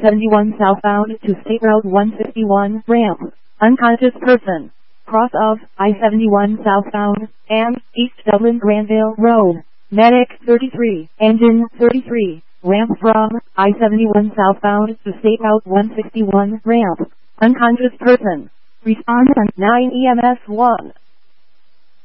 I-71 southbound to State Route 161, ramp, unconscious person, cross of I-71 southbound, and East Dublin Granville Road, medic 33, engine 33, ramp from I-71 southbound to State Route 161, ramp, unconscious person. Respond on 9 EMS 1.